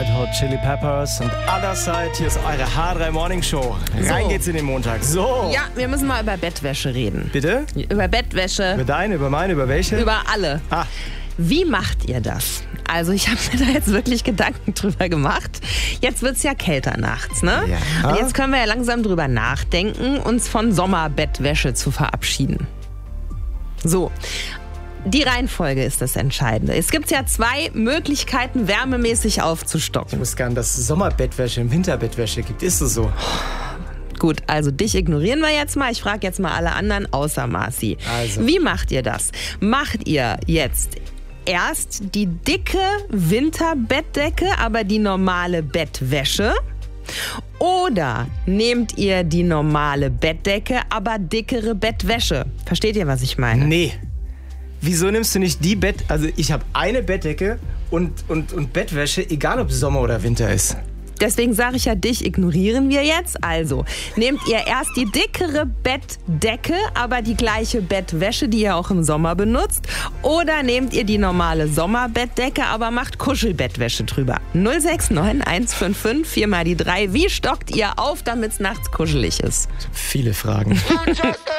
Red Hot Chili Peppers und Other Side. Hier ist eure H3 Morning Show. Rein geht's in den Montag. So. Ja, wir müssen mal über Bettwäsche reden. Bitte? Über Bettwäsche. Über deine, über meine, über welche? Über alle. Ah. Wie macht ihr das? Also ich habe mir da jetzt wirklich Gedanken drüber gemacht. Jetzt wird's ja kälter nachts, ne? Ja. Und jetzt können wir ja langsam drüber nachdenken, uns von Sommerbettwäsche zu verabschieden. So. Die Reihenfolge ist das Entscheidende. Es gibt ja 2 Möglichkeiten, wärmemäßig aufzustocken. Ich wusste gar nicht, dass es Sommerbettwäsche und Winterbettwäsche gibt. Ist es so? Gut, also dich ignorieren wir jetzt mal. Ich frage jetzt mal alle anderen außer Marci. Also. Wie macht ihr das? Macht ihr jetzt erst die dicke Winterbettdecke, aber die normale Bettwäsche? Oder nehmt ihr die normale Bettdecke, aber dickere Bettwäsche? Versteht ihr, was ich meine? Nee. Wieso nimmst du nicht die Also ich habe eine Bettdecke und Bettwäsche, egal ob Sommer oder Winter ist. Deswegen sage ich ja, dich ignorieren wir jetzt. Also, nehmt ihr erst die dickere Bettdecke, aber die gleiche Bettwäsche, die ihr auch im Sommer benutzt. Oder nehmt ihr die normale Sommerbettdecke, aber macht Kuschelbettwäsche drüber. 069 155 4 mal die 3. Wie stockt ihr auf, damit es nachts kuschelig ist? Viele Fragen.